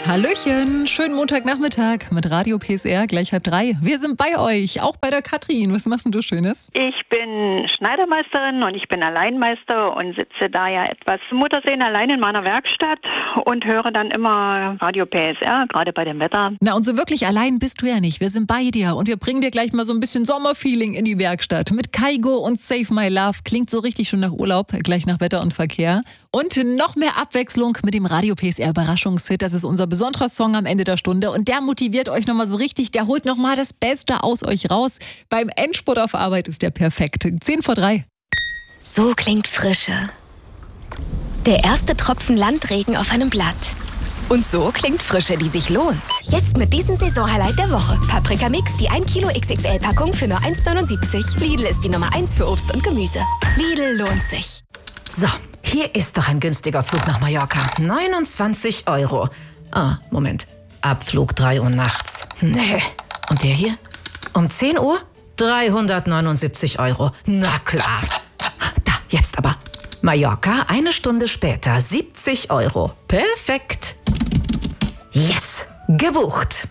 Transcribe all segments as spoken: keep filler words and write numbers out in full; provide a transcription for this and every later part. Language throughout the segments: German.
Hallöchen, schönen Montagnachmittag mit Radio P S R, gleich halb drei. Wir sind bei euch, auch bei der Katrin. Was machst denn du Schönes? Ich bin Schneidermeisterin und ich bin Alleinmeister und sitze da ja etwas Muttersehen allein in meiner Werkstatt und höre dann immer Radio P S R, gerade bei dem Wetter. Na, und so wirklich allein bist du ja nicht. Wir sind bei dir und wir bringen dir gleich mal so ein bisschen Sommerfeeling in die Werkstatt. Mit Kaigo und Save My Love. Klingt so richtig schon nach Urlaub, gleich nach Wetter und Verkehr. Und noch mehr Abwechslung mit dem Radio P S R Überraschungshit. Das ist unser besonderer Song am Ende der Stunde und der motiviert euch nochmal so richtig, der holt nochmal das Beste aus euch raus. Beim Endspurt auf Arbeit ist der perfekt. zehn vor drei. So klingt Frische. Der erste Tropfen Landregen auf einem Blatt. Und so klingt Frische, die sich lohnt. Jetzt mit diesem Saisonhighlight der Woche. Paprika Mix, die ein Kilo X X L-Packung für nur eins neunundsiebzig. Lidl ist die Nummer eins für Obst und Gemüse. Lidl lohnt sich. So, hier ist doch ein günstiger Flug nach Mallorca. neunundzwanzig Euro. Ah, Moment. Abflug drei Uhr nachts. Nee. Und der hier? Um zehn Uhr? dreihundertneunundsiebzig Euro. Na klar. Da, jetzt aber. Mallorca, eine Stunde später, siebzig Euro. Perfekt. Yes, gebucht.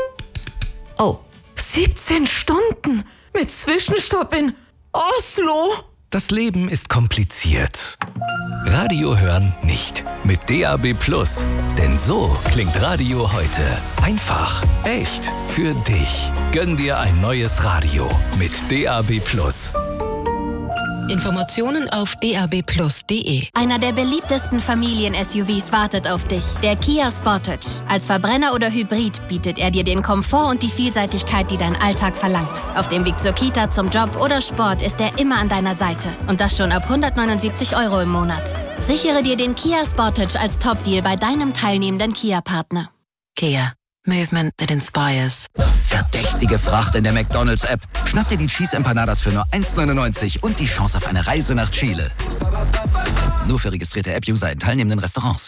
Oh, siebzehn Stunden mit Zwischenstopp in Oslo. Das Leben ist kompliziert. Radio hören nicht. Mit D A B Plus. Denn so klingt Radio heute. Einfach, echt, für dich. Gönn dir ein neues Radio mit D A B Plus. Informationen auf d a b plus punkt d e. Einer der beliebtesten Familien-S U Vs wartet auf dich. Der Kia Sportage. Als Verbrenner oder Hybrid bietet er dir den Komfort und die Vielseitigkeit, die dein Alltag verlangt. Auf dem Weg zur Kita, zum Job oder Sport ist er immer an deiner Seite. Und das schon ab hundertneunundsiebzig Euro im Monat. Sichere dir den Kia Sportage als Top-Deal bei deinem teilnehmenden Kia-Partner. Kia. Movement that inspires. Verdächtige Fracht in der McDonald's-App. Schnapp dir die Cheese Empanadas für nur eins neunundneunzig und die Chance auf eine Reise nach Chile. Nur für registrierte App-User in teilnehmenden Restaurants.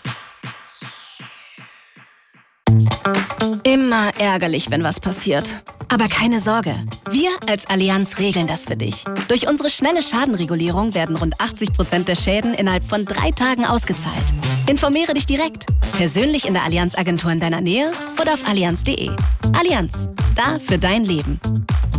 Immer ärgerlich, wenn was passiert. Aber keine Sorge, wir als Allianz regeln das für dich. Durch unsere schnelle Schadenregulierung werden rund achtzig Prozent der Schäden innerhalb von drei Tagen ausgezahlt. Informiere dich direkt, persönlich in der Allianz-Agentur in deiner Nähe oder auf allianz punkt d e. Allianz, da für dein Leben.